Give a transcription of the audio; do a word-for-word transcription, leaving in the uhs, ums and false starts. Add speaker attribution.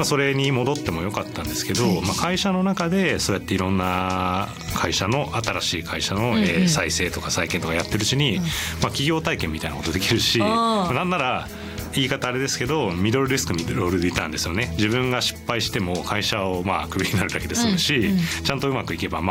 Speaker 1: まあ、それに戻ってもよかったんですけど、はい、まあ、会社の中でそうやっていろんな会社の新しい会社の、うんうん、えー、再生とか再建とかやってるうちに、うん、まあ、企業体験みたいなことできるし、まあ、なんなら言い方あれですけどミドルリスクミドルリターンですよね。自分が失敗しても会社をまあクビになるだけで済むし、うんうん、ちゃんとうまくいけばま